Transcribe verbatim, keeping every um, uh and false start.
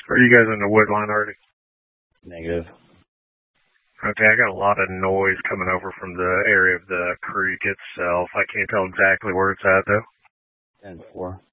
Are you guys in the wood line already? Negative. Okay, I got a lot of noise coming over from the area of the creek itself. I can't tell exactly where it's at, though. ten four.